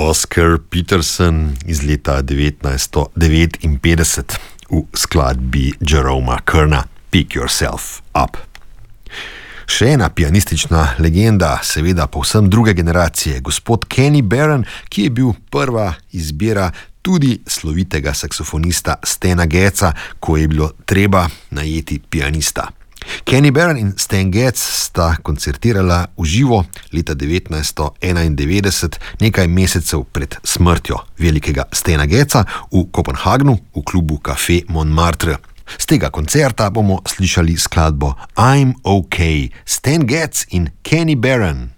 Oscar Peterson iz leta 1959 v skladbi Jeroma Kerna Pick Yourself Up. Še ena pianistična legenda, seveda povsem druge generacije, gospod Kenny Barron, ki je bil prva izbira tudi slovitega saksofonista Stana Getza, ko je bilo treba najeti pianista. Kenny Barron in Stan Getz sta koncertirala v živo leta 1991, nekaj mesecev pred smrtjo velikega Stana Getza v Kopenhagnu v klubu Café Montmartre. Z tega koncerta bomo slišali skladbo I'm OK, Stan Getz in Kenny Barron.